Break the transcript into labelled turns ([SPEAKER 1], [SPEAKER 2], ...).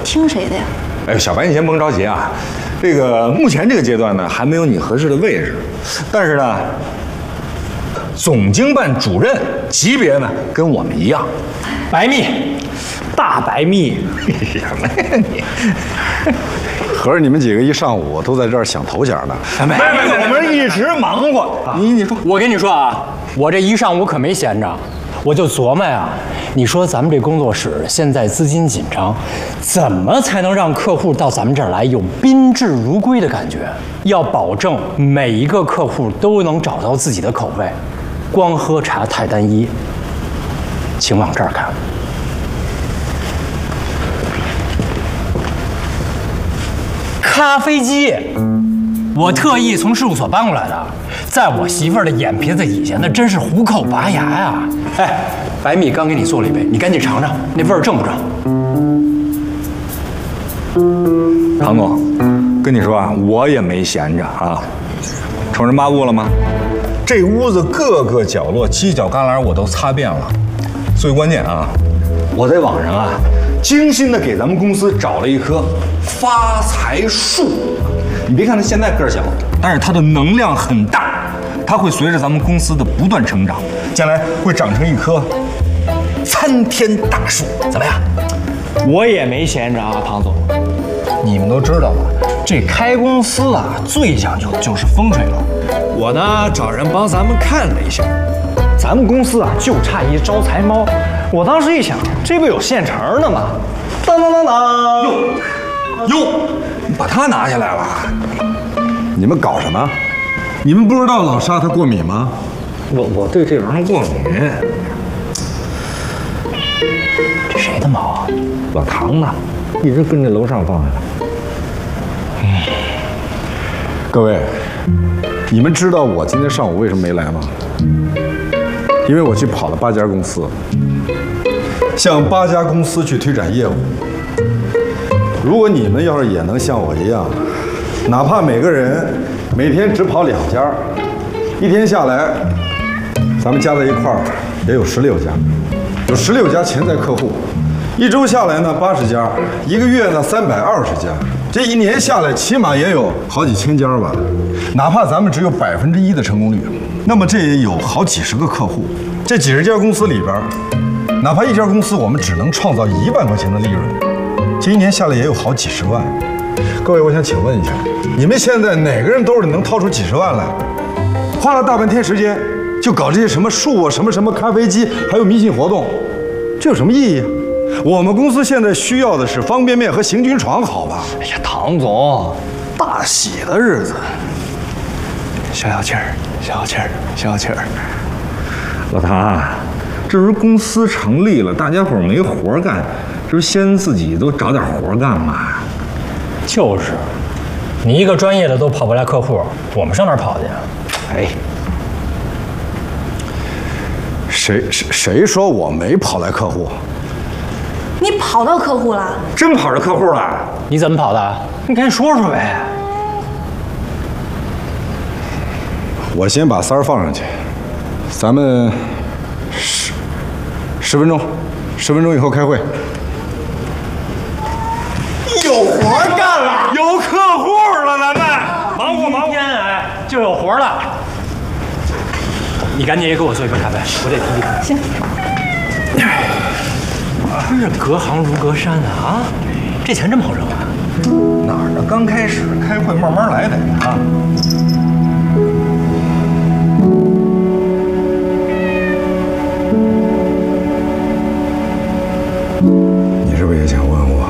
[SPEAKER 1] 听谁的呀？
[SPEAKER 2] 哎，小白，你先甭着急啊。这个目前这个阶段呢，还没有你合适的位置，但是呢，总经办主任级别呢跟我们一样。
[SPEAKER 3] 白蜜，大白蜜。
[SPEAKER 2] 什么呀你？
[SPEAKER 4] 合着你们几个一上午都在这儿想头衔呢？
[SPEAKER 3] 没，我们一直忙活。
[SPEAKER 2] 你说，
[SPEAKER 3] 我跟你说啊，我这一上午可没闲着，我就琢磨呀，你说咱们这工作室现在资金紧张，怎么才能让客户到咱们这儿来有宾至如归的感觉？要保证每一个客户都能找到自己的口味，光喝茶太单一。请往这儿看。咖啡机，我特意从事务所搬过来的，在我媳妇儿的眼皮子底下，那真是虎口拔牙呀！哎，白蜜刚给你做了一杯，你赶紧尝尝，那味儿正不正？
[SPEAKER 2] 唐总，跟你说啊，我也没闲着啊。瞅人抹布了吗？这屋子各个角落、犄角旮旯我都擦遍了。最关键啊，我在网上啊，精心的给咱们公司找了一棵发财树。你别看它现在个儿小，但是它的能量很大，它会随着咱们公司的不断成长，将来会长成一棵参天大树。怎么样？
[SPEAKER 3] 我也没闲着啊，唐总。你们都知道吧，这开公司啊，最讲究的就是风水了。我呢，找人帮咱们看了一下，咱们公司啊，就差一招财猫。我当时一想，这不有现成的吗？当当当当！
[SPEAKER 2] 哟，你把它拿下来了？
[SPEAKER 4] 你们搞什么？你们不知道老沙他过敏吗？
[SPEAKER 2] 我对这玩意儿过敏。
[SPEAKER 3] 这谁的猫啊？
[SPEAKER 2] 老唐呢，一直跟着楼上放下来。
[SPEAKER 4] 各位，你们知道我今天上午为什么没来吗？因为我去跑了8家公司，向8家公司去推展业务。如果你们要是也能像我一样，哪怕每个人每天只跑2家，一天下来，咱们加在一块儿也有16家，有16家潜在客户。一周下来呢80家，一个月呢320家，这一年下来起码也有好几千家吧。哪怕咱们只有1%的成功率，那么这也有好几十个客户。这几十家公司里边，哪怕一家公司我们只能创造1万块钱的利润，这一年下来也有好几十万。各位，我想请问一下，你们现在哪个人兜里能掏出几十万来？花了大半天时间就搞这些什么树啊、什么咖啡机，还有迷信活动，这有什么意义啊？我们公司现在需要的是方便面和行军床，好吧？
[SPEAKER 3] 哎呀，唐总，大喜的日子，消消气儿，消消气儿，消消气儿。
[SPEAKER 2] 老唐，这不是公司成立了，大家伙没活干，这不先自己都找点活干嘛？
[SPEAKER 3] 就是，你一个专业的都跑不来客户，我们上哪儿跑去啊？
[SPEAKER 2] 哎，
[SPEAKER 4] 谁说我没跑来客户？
[SPEAKER 1] 你跑到客户了？
[SPEAKER 2] 真跑着客户了？
[SPEAKER 3] 你怎么跑的？你赶紧说说呗。
[SPEAKER 4] 我先把三儿放上去，咱们10分钟，10分钟以后开会。
[SPEAKER 3] 有活干了，有客户了，咱们忙活忙活，哎，就有活了。你赶紧也给我做一杯咖啡，我得提提看。
[SPEAKER 1] 行。
[SPEAKER 3] 真是隔行如隔山啊！这钱真不好挣啊！
[SPEAKER 2] 哪儿呢？刚开始开会，慢慢来得啊。
[SPEAKER 4] 你是不是也想问我